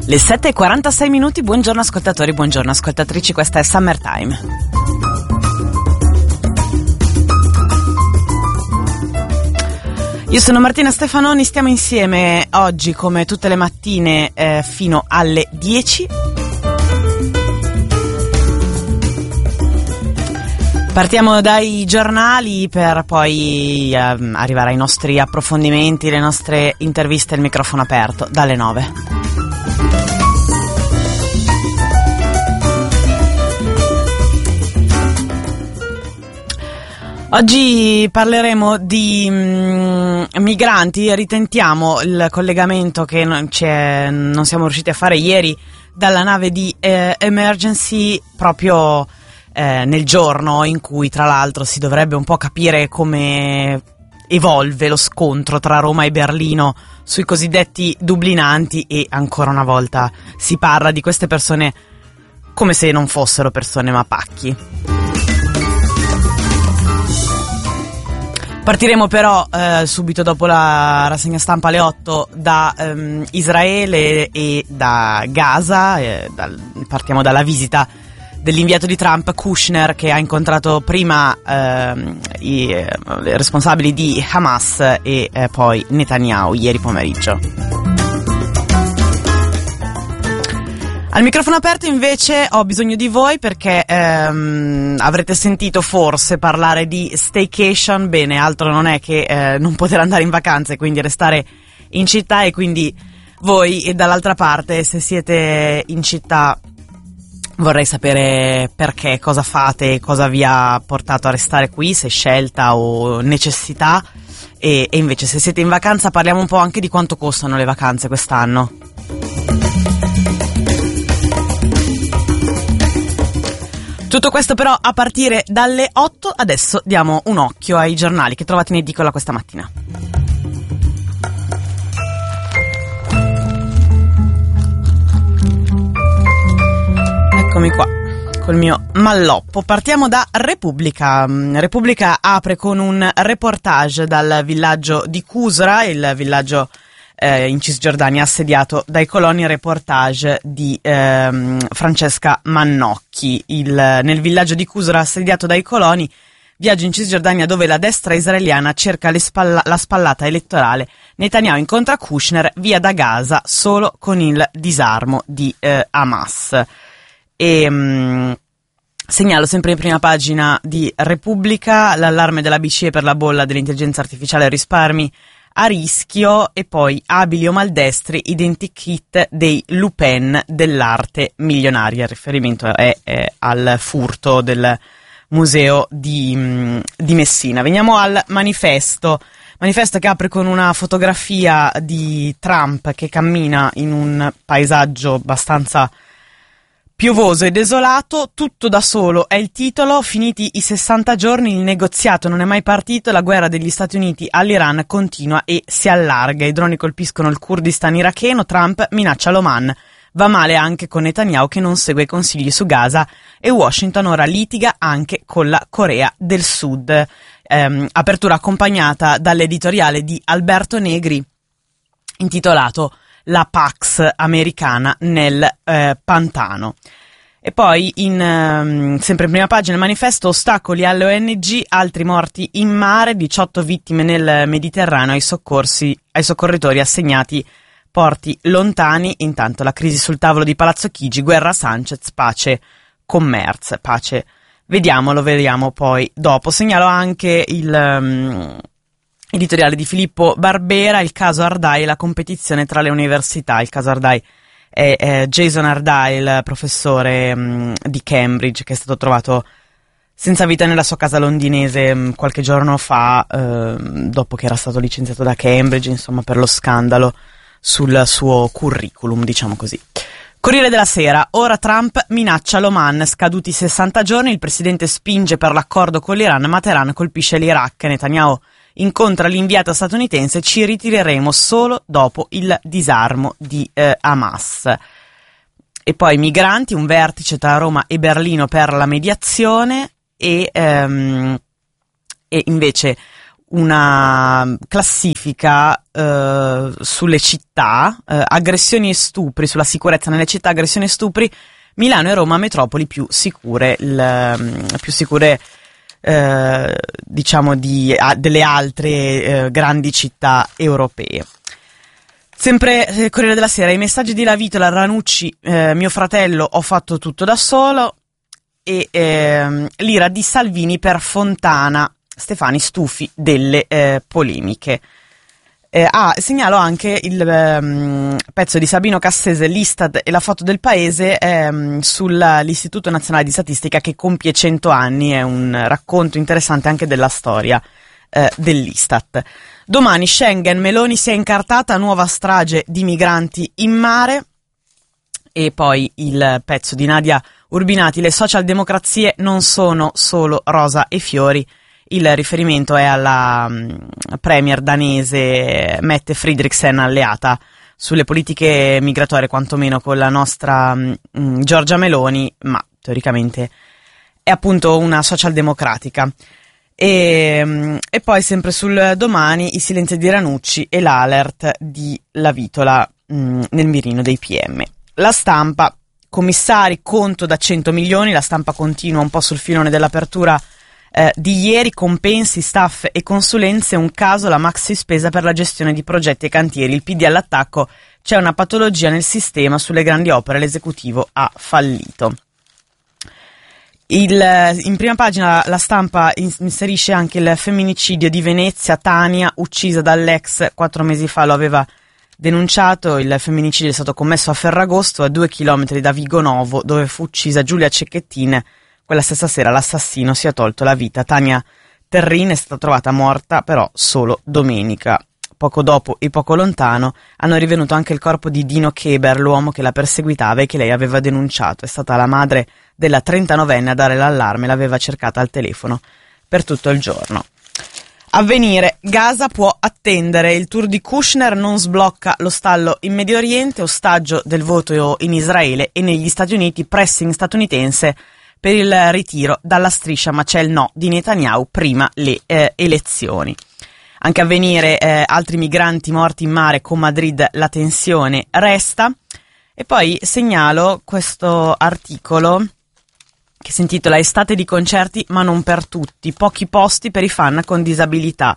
Le 7:46, buongiorno ascoltatori, buongiorno ascoltatrici, questa è Summertime. Io sono Martina Stefanoni, stiamo insieme oggi come tutte le mattine fino alle 10. Partiamo dai giornali per poi arrivare ai nostri approfondimenti, le nostre interviste, il microfono aperto dalle 9. Oggi parleremo di migranti, ritentiamo il collegamento che non siamo riusciti a fare ieri dalla nave di Emergency, proprio nel giorno in cui tra l'altro si dovrebbe un po' capire come evolve lo scontro tra Roma e Berlino sui cosiddetti dublinanti, e ancora una volta si parla di queste persone come se non fossero persone ma pacchi. Partiremo però subito dopo la rassegna stampa alle 8 da Israele e da Gaza. Partiamo dalla visita dell'inviato di Trump, Kushner, che ha incontrato prima i responsabili di Hamas e poi Netanyahu ieri pomeriggio. Al microfono aperto invece ho bisogno di voi perché avrete sentito forse parlare di staycation. Bene, altro non è che non poter andare in vacanza e quindi restare in città, e quindi voi e dall'altra parte, se siete in città, vorrei sapere perché, cosa fate, cosa vi ha portato a restare qui, se scelta o necessità, e invece se siete in vacanza parliamo un po' anche di quanto costano le vacanze quest'anno. Tutto questo però a partire dalle 8, adesso diamo un occhio ai giornali che trovate in edicola questa mattina. Eccomi qua col mio malloppo. Partiamo da Repubblica. Repubblica apre con un reportage dal villaggio di Kusra, il villaggio in Cisgiordania assediato dai coloni. Reportage di Francesca Mannocchi. Nel villaggio di Kusra assediato dai coloni, viaggio in Cisgiordania dove la destra israeliana cerca la spallata elettorale. Netanyahu incontra Kushner, via da Gaza solo con il disarmo di Hamas. E segnalo sempre in prima pagina di Repubblica l'allarme della BCE per la bolla dell'intelligenza artificiale, risparmi a rischio, e poi abili o maldestri, identikit dei Lupin dell'arte milionaria. Il riferimento è al furto del museo di Messina. Veniamo al manifesto che apre con una fotografia di Trump che cammina in un paesaggio abbastanza piovoso e desolato. Tutto da solo è il titolo. Finiti i 60 giorni, il negoziato non è mai partito, la guerra degli Stati Uniti all'Iran continua e si allarga. I droni colpiscono il Kurdistan iracheno, Trump minaccia l'Oman. Va male anche con Netanyahu che non segue i consigli su Gaza, e Washington ora litiga anche con la Corea del Sud. Apertura accompagnata dall'editoriale di Alberto Negri intitolato La Pax americana nel pantano. E poi sempre in prima pagina il manifesto, ostacoli alle ONG, altri morti in mare, 18 vittime nel Mediterraneo, ai soccorritori assegnati porti lontani. Intanto la crisi sul tavolo di Palazzo Chigi, guerra Sanchez, pace con Merz. Pace, lo vediamo poi dopo. Segnalo anche il editoriale di Filippo Barbera, il caso Ardai e la competizione tra le università. Il caso Ardai è Jason Ardai, il professore di Cambridge, che è stato trovato senza vita nella sua casa londinese qualche giorno fa, dopo che era stato licenziato da Cambridge, insomma, per lo scandalo sul suo curriculum, diciamo così. Corriere della Sera, ora Trump minaccia l'Oman, scaduti 60 giorni, il presidente spinge per l'accordo con l'Iran, ma Teheran colpisce l'Iraq. Netanyahu incontra l'inviato statunitense, ci ritireremo solo dopo il disarmo di Hamas. E poi migranti, un vertice tra Roma e Berlino per la mediazione, e invece una classifica sulle città, aggressioni e stupri, sulla sicurezza nelle città, aggressioni e stupri, Milano e Roma metropoli più sicure, diciamo delle altre grandi città europee. Sempre Corriere della Sera, i messaggi di Lavitola, Ranucci, mio fratello, ho fatto tutto da solo, e l'ira di Salvini per Fontana, Stefani stufi delle polemiche. Segnalo anche il pezzo di Sabino Cassese, l'Istat e la foto del paese sull'Istituto Nazionale di Statistica che compie 100 anni, è un racconto interessante anche della storia dell'Istat. Domani Schengen, Meloni si è incartata, nuova strage di migranti in mare. E poi il pezzo di Nadia Urbinati, le socialdemocrazie non sono solo rosa e fiori. Il riferimento è alla premier danese Mette Frederiksen, alleata sulle politiche migratorie quantomeno con la nostra Giorgia Meloni, ma teoricamente è appunto una socialdemocratica. E poi sempre sul Domani i silenzi di Ranucci e l'alert di Lavitola nel mirino dei PM. La Stampa, commissari, conto da 100 milioni, la Stampa continua un po' sul filone dell'apertura di ieri, compensi, staff e consulenze, un caso la maxi spesa per la gestione di progetti e cantieri, il PD all'attacco, c'è una patologia nel sistema, sulle grandi opere l'esecutivo ha fallito. In prima pagina la Stampa inserisce anche il femminicidio di Venezia, Tania uccisa dall'ex 4 mesi fa, lo aveva denunciato, il femminicidio è stato commesso a Ferragosto, a 2 chilometri da Vigonovo, dove fu uccisa Giulia Cecchettin. Quella stessa sera l'assassino si è tolto la vita. Tania Terrin è stata trovata morta però solo domenica. Poco dopo e poco lontano hanno rivenuto anche il corpo di Dino Keber, l'uomo che la perseguitava e che lei aveva denunciato. È stata la madre della 39enne a dare l'allarme, l'aveva cercata al telefono per tutto il giorno. Avvenire, Gaza può attendere, il tour di Kushner non sblocca lo stallo in Medio Oriente, ostaggio del voto in Israele e negli Stati Uniti, pressing statunitense per il ritiro dalla striscia, ma c'è il no di Netanyahu prima le elezioni. Anche Avvenire, altri migranti morti in mare, con Madrid la tensione resta. E poi segnalo questo articolo che si intitola Estate di concerti ma non per tutti, pochi posti per i fan con disabilità.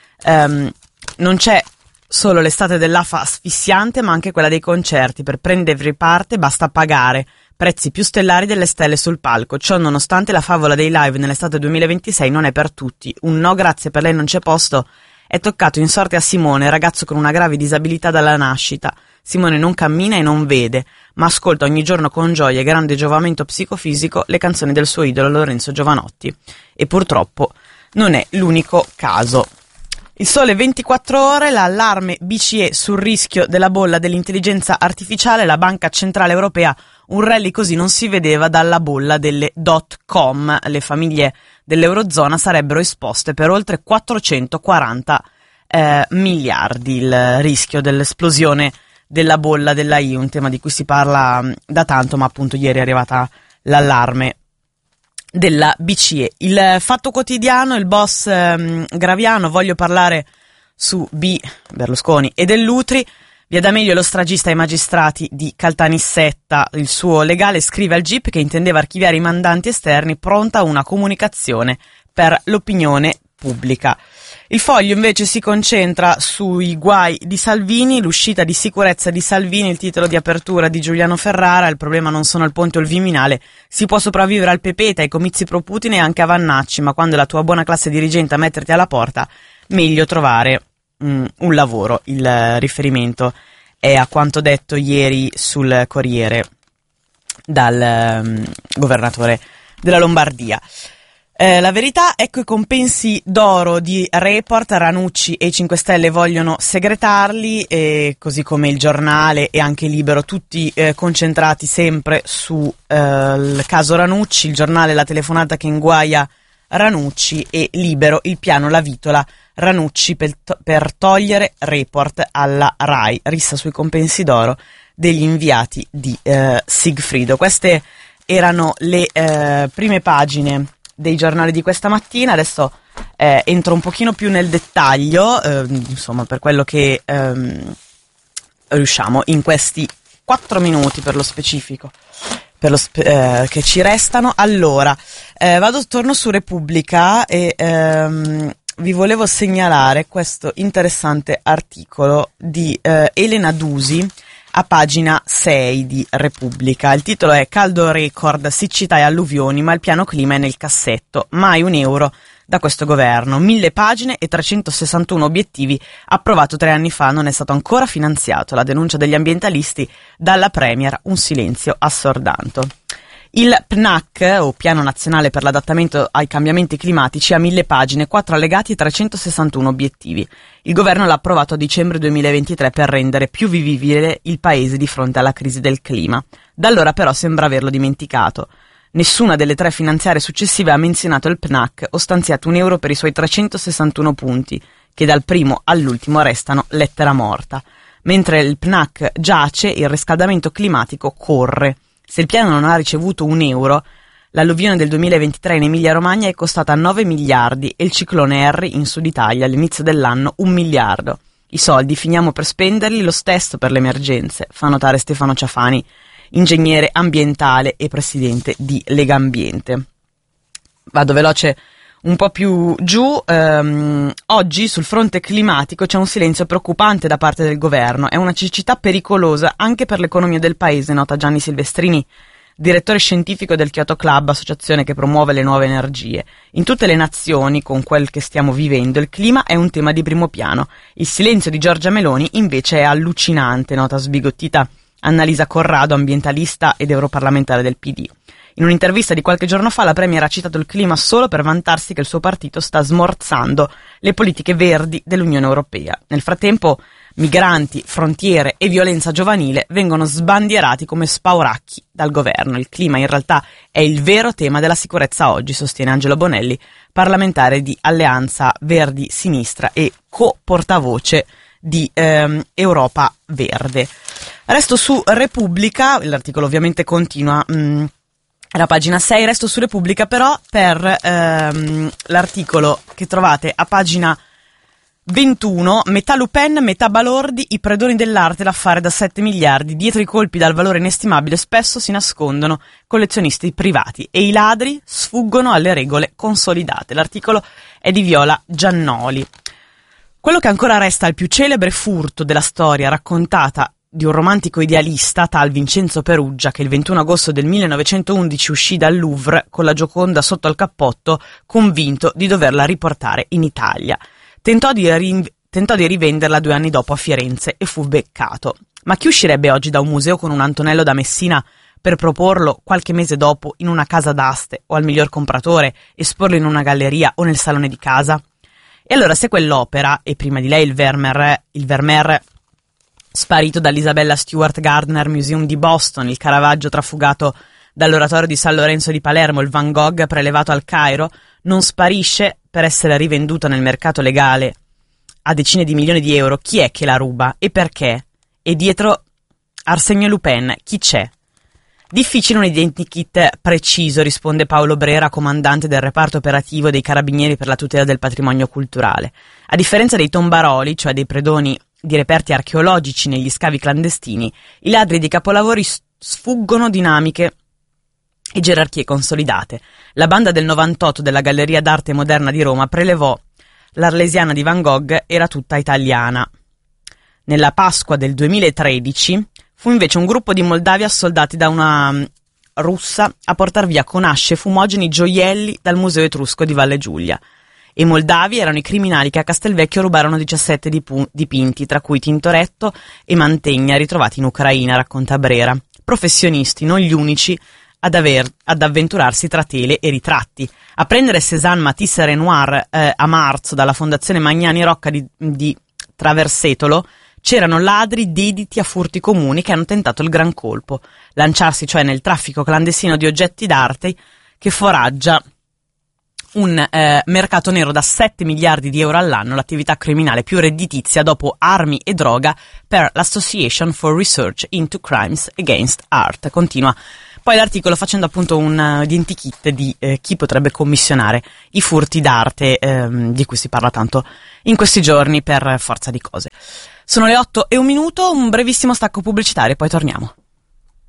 Non c'è solo l'estate dell'AFA asfissiante, ma anche quella dei concerti. Per prendervi parte basta pagare prezzi più stellari delle stelle sul palco. Ciò nonostante la favola dei live nell'estate 2026 non è per tutti. Un no grazie, per lei non c'è posto è toccato in sorte a Simone, ragazzo con una grave disabilità dalla nascita. Simone non cammina e non vede, ma ascolta ogni giorno con gioia e grande giovamento psicofisico le canzoni del suo idolo Lorenzo Giovanotti. E purtroppo non è l'unico caso. Il Sole 24 Ore, l'allarme BCE sul rischio della bolla dell'intelligenza artificiale, la Banca Centrale Europea, un rally così non si vedeva dalla bolla delle .com. Le famiglie dell'Eurozona sarebbero esposte per oltre 440 miliardi, il rischio dell'esplosione della bolla della I, un tema di cui si parla da tanto, ma appunto ieri è arrivata l'allarme della BCE. Il Fatto Quotidiano, il boss Graviano, voglio parlare su Berlusconi e Dell'Utri, via D'Amelio lo stragista ai magistrati di Caltanissetta, il suo legale scrive al GIP che intendeva archiviare i mandanti esterni, pronta una comunicazione per l'opinione pubblica. Il Foglio invece si concentra sui guai di Salvini, l'uscita di sicurezza di Salvini, il titolo di apertura di Giuliano Ferrara, il problema non sono il ponte o il Viminale, si può sopravvivere al Pepeta, ai comizi pro Putin e anche a Vannacci, ma quando è la tua buona classe dirigente a metterti alla porta, meglio trovare un lavoro. Il riferimento è a quanto detto ieri sul Corriere dal governatore della Lombardia. La Verità, ecco i compensi d'oro di Report, Ranucci e i 5 Stelle vogliono segretarli, così come il Giornale e anche Libero, tutti concentrati sempre sul caso Ranucci, il Giornale la telefonata che inguaia Ranucci e Libero il piano Lavitola Ranucci per togliere Report alla RAI, rissa sui compensi d'oro degli inviati di Sigfrido. Queste erano le prime pagine dei giornali di questa mattina. Adesso entro un pochino più nel dettaglio, insomma, per quello che riusciamo in questi 4 minuti per lo specifico, che ci restano. Allora, torno su Repubblica e vi volevo segnalare questo interessante articolo di Elena Dusi a pagina 6 di Repubblica. Il titolo è "Caldo record, siccità e alluvioni, ma il piano clima è nel cassetto, mai un euro da questo governo. 1000 pagine e 361 obiettivi, approvato 3 anni fa, non è stato ancora finanziato. La denuncia degli ambientalisti, dalla Premier un silenzio assordante". Il PNAC, o Piano Nazionale per l'Adattamento ai Cambiamenti Climatici, ha 1000 pagine, 4 allegati e 361 obiettivi. Il governo l'ha approvato a dicembre 2023 per rendere più vivibile il paese di fronte alla crisi del clima. Da allora però sembra averlo dimenticato. Nessuna delle 3 finanziarie successive ha menzionato il PNAC o stanziato un euro per i suoi 361 punti, che dal primo all'ultimo restano lettera morta. Mentre il PNAC giace, il riscaldamento climatico corre. Se il piano non ha ricevuto un euro, l'alluvione del 2023 in Emilia-Romagna è costata 9 miliardi e il ciclone Harry in Sud Italia all'inizio dell'anno 1 miliardo. I soldi finiamo per spenderli lo stesso per le emergenze, fa notare Stefano Ciafani, ingegnere ambientale e presidente di Legambiente. Vado veloce un po' più giù. Oggi sul fronte climatico c'è un silenzio preoccupante da parte del governo. È una cecità pericolosa anche per l'economia del paese, nota Gianni Silvestrini, direttore scientifico del Kyoto Club, associazione che promuove le nuove energie. In tutte le nazioni, con quel che stiamo vivendo, il clima è un tema di primo piano. Il silenzio di Giorgia Meloni invece è allucinante, nota sbigottita Annalisa Corrado, ambientalista ed europarlamentare del PD. In un'intervista di qualche giorno fa la Premier ha citato il clima solo per vantarsi che il suo partito sta smorzando le politiche verdi dell'Unione Europea. Nel frattempo, migranti, frontiere e violenza giovanile vengono sbandierati come spauracchi dal governo. Il clima in realtà è il vero tema della sicurezza oggi, sostiene Angelo Bonelli, parlamentare di Alleanza Verdi Sinistra e co-portavoce di Europa Verde. Resto su Repubblica, l'articolo ovviamente continua alla pagina 6, resto su Repubblica però per l'articolo che trovate a pagina 21, metà Le Pen, metà Balordi, i predoni dell'arte, l'affare da 7 miliardi, dietro i colpi dal valore inestimabile spesso si nascondono collezionisti privati e i ladri sfuggono alle regole consolidate. L'articolo è di Viola Giannoli. Quello che ancora resta il più celebre furto della storia raccontata di un romantico idealista, tal Vincenzo Peruggia, che il 21 agosto del 1911 uscì dal Louvre con la Gioconda sotto al cappotto, convinto di doverla riportare in Italia. Tentò di rivenderla 2 anni dopo a Firenze e fu beccato. Ma chi uscirebbe oggi da un museo con un Antonello da Messina per proporlo qualche mese dopo in una casa d'aste o al miglior compratore, esporlo in una galleria o nel salone di casa? E allora, se quell'opera, e prima di lei il Vermeer sparito dall'Isabella Stewart Gardner Museum di Boston, il Caravaggio trafugato dall'oratorio di San Lorenzo di Palermo, il Van Gogh prelevato al Cairo, non sparisce per essere rivenduto nel mercato legale a decine di milioni di euro, chi è che la ruba e perché? E dietro Arsenio Lupin chi c'è? Difficile un identikit preciso, risponde Paolo Brera, comandante del reparto operativo dei Carabinieri per la tutela del patrimonio culturale. A differenza dei tombaroli, cioè dei predoni di reperti archeologici negli scavi clandestini, i ladri di capolavori sfuggono dinamiche e gerarchie consolidate. La banda del 98 della Galleria d'Arte Moderna di Roma prelevò l'Arlesiana di Van Gogh, era tutta italiana. Nella Pasqua del 2013 fu invece un gruppo di moldavi assoldati da una russa a portar via con asce fumogeni gioielli dal Museo Etrusco di Valle Giulia. E moldavi erano i criminali che a Castelvecchio rubarono 17 dipinti, tra cui Tintoretto e Mantegna, ritrovati in Ucraina, racconta Brera. Professionisti, non gli unici ad avventurarsi tra tele e ritratti. A prendere Cézanne, Matisse e Renoir a marzo dalla Fondazione Magnani Rocca di Traversetolo c'erano ladri dediti a furti comuni che hanno tentato il gran colpo, lanciarsi cioè nel traffico clandestino di oggetti d'arte che foraggia un mercato nero da 7 miliardi di euro all'anno, l'attività criminale più redditizia dopo armi e droga per l'Association for Research into Crimes Against Art. Continua poi l'articolo facendo appunto un identikit di chi potrebbe commissionare i furti d'arte di cui si parla tanto in questi giorni per forza di cose. Sono le 8:01, un brevissimo stacco pubblicitario e poi torniamo.